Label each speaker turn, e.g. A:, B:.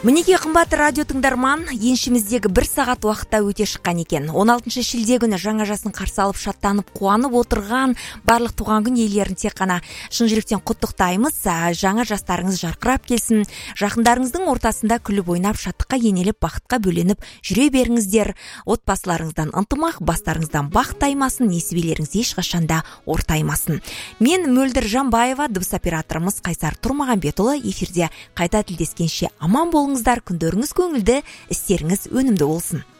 A: Мінеке қымбатты радио тыңдарман, еншіміздегі 1 сағат уақытта өте шыққан екен. 16 шілде күні жаңа жасын қарсы алып шаттанып қуанып отырған барлық туған күн иелерін тек қана шын жүректен құттықтаймыз. Жаңа жастарыңыз жарқырап келсін, жақындарыңыздың ортасында күліп ойнап, шаттыққа енелеп, бақытқа бөленіп жүре беріңіздер. Отбасыларыңыздан ынтымақ, бастарыңыздан бақ таймасын, несібелеріңіз ешқашанда ортаймасын. Мен Мөлдір Жанбаева, дыбыс операторымыз Қайсар Тұрмағанбетұлы. Эфирде қайта тілдескенше аман болыңыздар, күндеріңіз көңілді, істеріңіз өнімді болсын.